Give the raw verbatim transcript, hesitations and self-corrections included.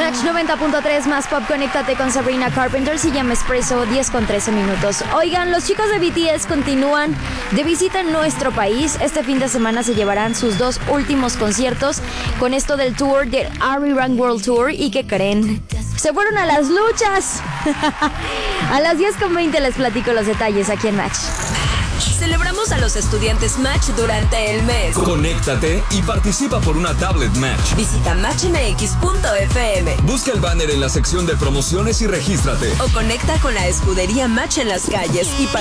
Match noventa punto tres más pop, conéctate con Sabrina Carpenter, se llama Espresso, diez con trece minutos. Oigan, los chicos de B T S continúan de visita en nuestro país. Este fin de semana se llevarán sus dos últimos conciertos con esto del tour del Arirang World Tour. ¿Y qué creen? Se fueron a las luchas. A las diez con veinte les platico los detalles aquí en Match. Celebramos a los estudiantes Match durante el mes. Conéctate y participa por una tablet Match. Visita match m x punto f m. Busca el banner en la sección de promociones y regístrate. O conecta con la escudería Match en las calles y